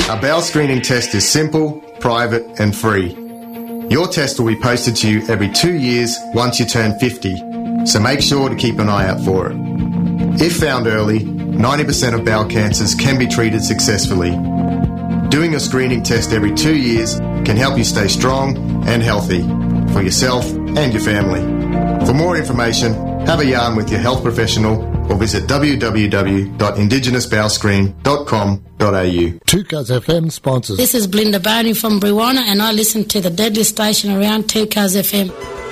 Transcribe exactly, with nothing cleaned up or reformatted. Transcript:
Our bowel screening test is simple, private and free. Your test will be posted to you every two years once you turn fifty, so make sure to keep an eye out for it. If found early, ninety percent of bowel cancers can be treated successfully. Doing a screening test every two years can help you stay strong and healthy for yourself and your family. For more information, have a yarn with your health professional or visit w w w dot indigenous bowel screen dot com dot a u. two Cuz F M sponsors. This is Belinda Barney from Brewana, and I listen to the deadly station around two Cuz F M.